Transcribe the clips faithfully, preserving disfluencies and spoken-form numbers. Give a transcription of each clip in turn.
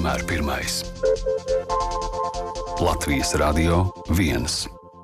vienmēr pirmais. Latvijas Radio viens.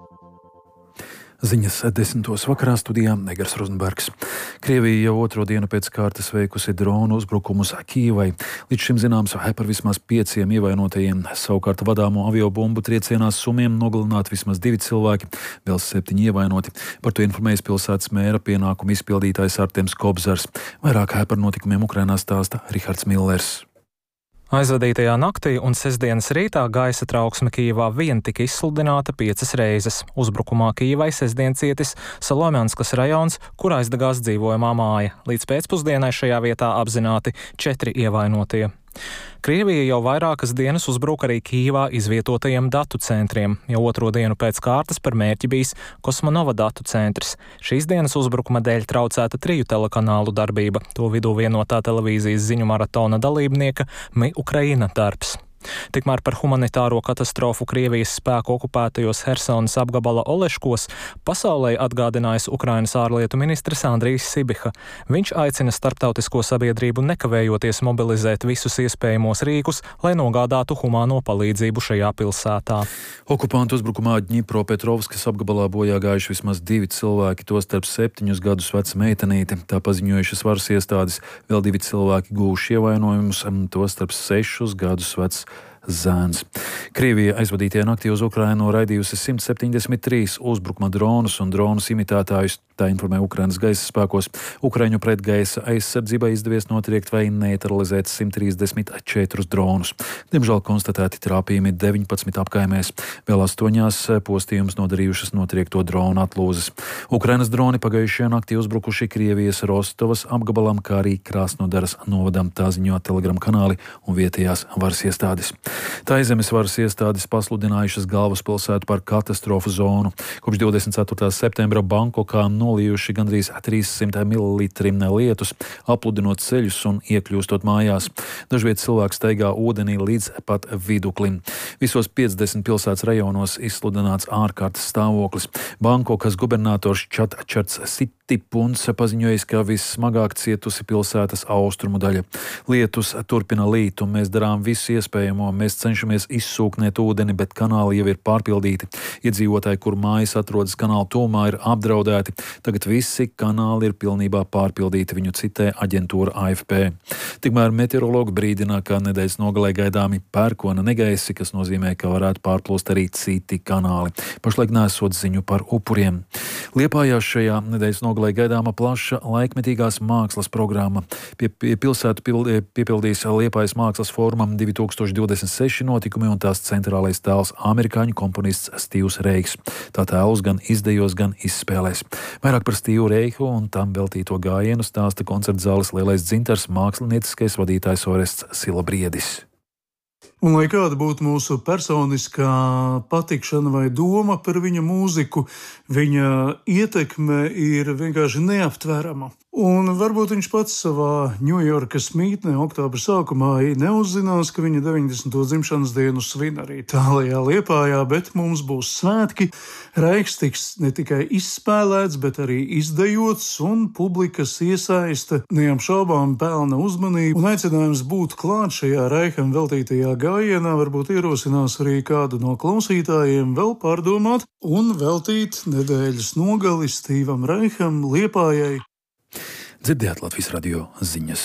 Ziņas desmitos vakarā studijā Negars Rozenbergs. Krievija jau otro dienu pēc kārtas veikusi dronu uzbrukumus Kijivai. Līdz šim zināms par vismaz pieciem ievainotajiem. Savukārt vadāmo aviobumbu triecienā Sumiem nogalināti vismaz divi cilvēki, vēl septiņi ievainoti. Par to informējas pilsētas mēra pienākumu izpildītājs Artems Kobzars. Vairāk par notikumiem Ukrainā stāsta Rihards Millers. Aizvadītajā naktī un sestdienas rītā gaisa trauksme Kijivā vien tika izsludināta piecas reizes. Uzbrukumā Kijivai sestdien cietis Salomjanskas rajons, kur aizdegās dzīvojamā māja. Līdz pēcpusdienai šajā vietā apzināti četri ievainotie. Krievija jau vairākas dienas uzbruk arī Kijivā izvietotajiem datu centriem. Jau otro dienu pēc kārtas par mērķi bijis Kosmonova datu centrs. Šīs dienas uzbrukuma dēļ traucēta triju telekanālu darbība, to vidū vienotā televīzijas ziņu maratona dalībnieka Mi Ukraina darbs. Tikmēr par humanitāro katastrofu Krievijas spēku okupētajos Hersonas apgabala Oleškos pasaulē atgādinājis Ukrainas ārlietu ministrs Andrijs Sibiha. Viņš aicina starptautisko sabiedrību nekavējoties mobilizēt visus iespējamos rīkus, lai nogādātu humāno palīdzību šajā pilsētā. Okupantu uzbrukumā Ņipropetrovskas apgabalā bojā gājuši vismaz divi cilvēki, tostarp septiņus gadus veca meitenīte. Tā paziņojušas varas iestādes. Vēl divi cilvēki guvuši ievainojumus, tostarp sešus gadus vecs zēns. Krievija aizvadītajā naktī uz Ukrainu raidījusi simt septiņdesmit trīs uzbrukuma dronus un dronus imitētājus, tā informē Ukrainas gaisa spēkos. Ukraiņu pretgaisa aizsardzībai izdevies notriekt vai neutralizēt simt trīsdesmit četrus dronus. Diemžēl konstatēti trāpījumi deviņpadsmit apkaimēs, vēl astoņās postījumus nodarījušas notriekto dronu atlūzes. Ukrainas droni pagājušajā naktī uzbrukuši Krievijas Rostovas apgabalam, kā arī Krasnodaras novadam, tā ziņo Telegram kanāli un vietējās varas iestādes. Taizemes varas iestādes pasludinājušas galvaspilsētu par katastrofu zonu. Kopš divdesmit ceturtā septembra Bankokā nolījuši gandrīz trīssimt mililitri lietus, apludinot ceļus un iekļūstot mājās. Dažviet cilvēki staigā ūdenī līdz pat viduklim. Visos piecdesmit pilsētas rajonos izsludināts ārkārtas stāvoklis. Bankokas gubernators Čatčards Sitipuns paziņojis, ka vissmagāk cietusi pilsētas austrumu daļa. Lietus turpina līt, un mēs darām visu iespējamo. Mēs cenšamies izsūknēt ūdeni, bet kanāli jau ir pārpildīti. Iedzīvotāji, kur mājas atrodas kanāla tūmā, ir apdraudēti. Tagad visi kanāli ir pilnībā pārpildīti, viņu citē aģentūra A F P. Tikmēr meteorologi brīdina, ka nedēļas nogalē gaidāmi pērkona negaisi, kas nozīmē, ka varētu pārplūst arī citi kanāli. Pašlaik nesot ziņu par upuriem. Liepājā šajā nedēļas nogalē gaidāma plaša laikmetīgās mākslas programma. Pie, pie pilsētu pil, piepildīs Liepājas mākslas fórumam divi tūkstoši divdesmit seši notikumi un tās centrālais tēls amerikāņu komponists Stīvs Reiks. Tā tēlus gan izdejos, gan izspēlēs. Vairāk par Stīvu Reiku un tam veltīto gājienu stāsta koncerta zāles lielais dzintars, mākslinieckais vadītājs Orests Silabriedis. Un lai kāda būtu mūsu personiskā patikšana vai doma par viņa mūziku, viņa ietekme ir vienkārši neaptverama. Un varbūt viņš pats savā Ņujorkas mītnē oktābra sākumā neuzzinās, ka viņa deviņdesmito dzimšanas dienu svin arī tālajā Liepājā, bet mums būs svētki. Reiks tiks ne tikai izspēlēts, bet arī izdejots, un publikas iesaiste neapšaubām pelna uzmanību. Un aicinājums būt klāt šajā Reikam veltītajā gājienā varbūt ierosinās arī kādu no klausītājiem vēl pārdomāt un veltīt nedēļas nogali Stīvam Reikam Liepājai. Dzirdējāt Latvijas radio ziņas.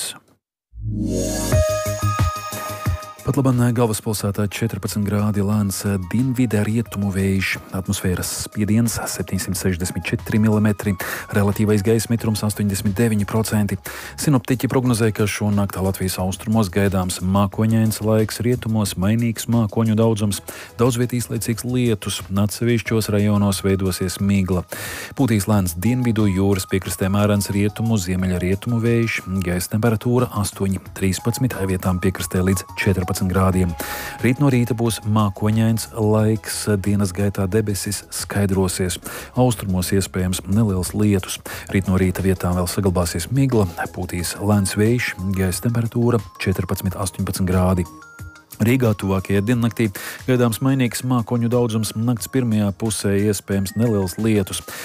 Pat labam galvaspilsētā četrpadsmit grādi lēns dienvidu rietumu vējš, atmosfēras spiediens septiņsimt sešdesmit četri milimetri, relatīvais gaisa mitrums astoņdesmit deviņi procenti. Sinoptiķi prognozē, ka šonakt Latvijas austrumos gaidāms mākoņains laiks, rietumos mainīgs mākoņu daudzums, daudzviet īslaicīgs lietus, atsevišķos rajonos veidosies migla. Pūtīs lēns dienvidu jūras piekrastē mērens rietumu, ziemeļa rietumu vējš, gaisa temperatūra astoņi trīspadsmit, vietām piekrastē līdz četrpadsmit grādiem. Rīt no rīta būs mākoņains laiks, dienas gaitā debesis skaidrosies. Austrumos iespējams neliels lietus. Rīt no rīta vietām vēl saglabāsies migla, pūtīs lēns vējš, gaisa temperatūra četrpadsmit astoņpadsmit grādi. Rīgā tuvākajā diennaktī gaidāms mainīgs mākoņu daudzums, nakts pirmajā pusē iespējams neliels lietus.